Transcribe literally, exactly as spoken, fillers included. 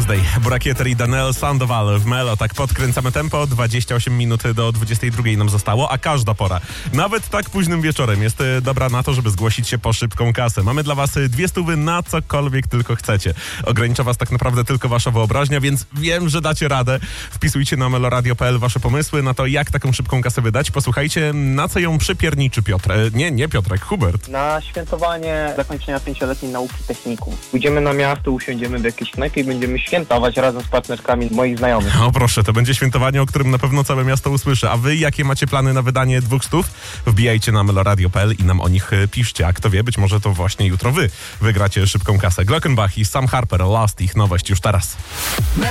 Tuesday. Burakieter i Daniel Sandoval w Melo. Tak podkręcamy tempo. dwadzieścia osiem minut do dwudziestej drugiej nam zostało, a każda pora, nawet tak późnym wieczorem, jest dobra na to, żeby zgłosić się po szybką kasę. Mamy dla was dwie stówy na cokolwiek tylko chcecie. Ogranicza was tak naprawdę tylko wasza wyobraźnia, więc wiem, że dacie radę. Wpisujcie na meloradio kropka p l wasze pomysły na to, jak taką szybką kasę wydać. Posłuchajcie, na co ją przypierniczy Piotr. Nie, nie Piotrek, Hubert. Na świętowanie zakończenia pięcioletniej nauki technikum. Pójdziemy na miasto, usiądziemy w jakiejś knajpie i będziemy świętować razem z partnerkami moich znajomych. O proszę, to będzie świętowanie, o którym na pewno całe miasto usłyszy. A wy jakie macie plany na wydanie dwóch stów? Wbijajcie na meloradio kropka p l i nam o nich piszcie. A kto wie, być może to właśnie jutro wy wygracie szybką kasę. Glockenbach i Sam Harper, Last, ich nowość już teraz.